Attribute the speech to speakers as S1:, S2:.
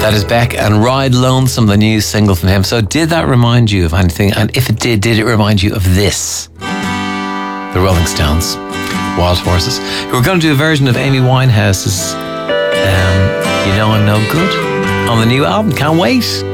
S1: That is Beck and Ride Lonesome, the new single from him. So did that remind you of anything? And if it did it remind you of this? The Rolling Stones, Wild Horses. We're going to do a version of Amy Winehouse's You Know I'm No Good on the new album. Can't wait.